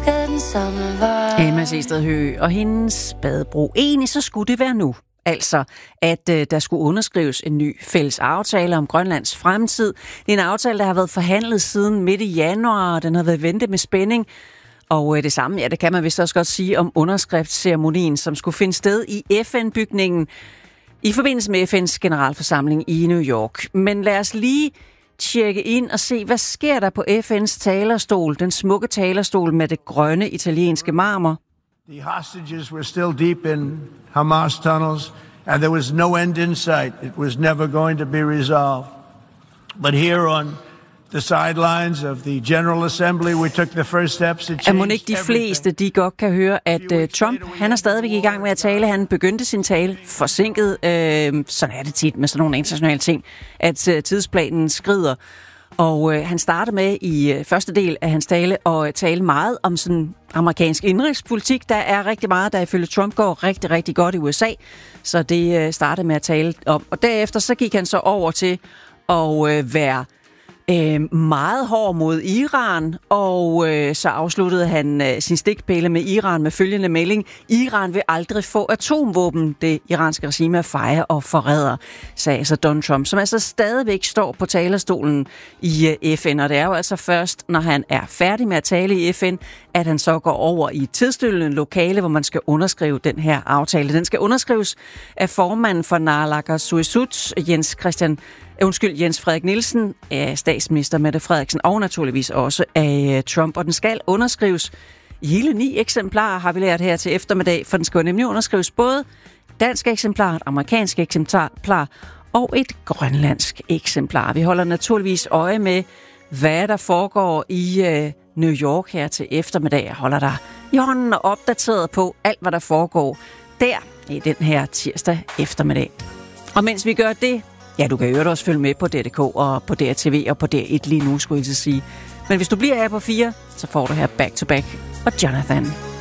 Emma Seested Høegh og hendes badebro. Egentlig så skulle det være nu. Altså, at der skulle underskrives en ny fælles aftale om Grønlands fremtid. Det er en aftale, der har været forhandlet siden midt i januar, og den har været ventet med spænding. Og det samme, ja, det kan man vist også godt sige om underskriftsceremonien, som skulle finde sted i FN-bygningen i forbindelse med FN's generalforsamling i New York. Men lad os lige tjekke ind og se, hvad sker der på FN's talerstol, den smukke talerstol med det grønne italienske marmor. The hostages were still deep in Hamas tunnels, and there was no end in sight. It was never going to be resolved. But here on the sidelines of the General Assembly, we took the first steps to change everything. Ikke de fleste, de godt kan høre, at Trump, han er stadigvæk i gang med at tale. Han begyndte sin tale forsinket. Sådan er det tit med sådan nogle internationale ting, at tidsplanen skrider. Og han startede med i første del af hans tale at tale meget om sådan amerikansk indrigspolitik. Der er rigtig meget, der ifølge Trump går rigtig, rigtig godt i USA. Så det startede med at tale om. Og derefter så gik han så over til at være meget hård mod Iran, og så afsluttede han sin stikpille med Iran med følgende melding: Iran vil aldrig få atomvåben. Det iranske regime er feje og forræder, sagde altså Donald Trump, som altså stadigvæk står på talerstolen i FN. Og det er jo altså først, når han er færdig med at tale i FN, at han så går over i et tilstødende lokale, hvor man skal underskrive den her aftale. Den skal underskrives af formanden for Naalakkersuisut, Jens Frederik Nielsen, af statsminister Mette Frederiksen og naturligvis også af Trump. Og den skal underskrives i hele 9 eksemplarer, har vi lært her til eftermiddag, for den skal jo nemlig underskrives både dansk eksemplar, et amerikansk eksemplar og et grønlandsk eksemplar. Vi holder naturligvis øje med, hvad der foregår i New York her til eftermiddag. Jeg holder dig i hånden og opdateret på alt, hvad der foregår der i den her tirsdag eftermiddag. Og mens vi gør det, ja, du kan jo også følge med på DRDK og på DRTV og på DR1 lige nu, skulle jeg sige. Men hvis du bliver her på 4, så får du her Back to Back og Jonathan.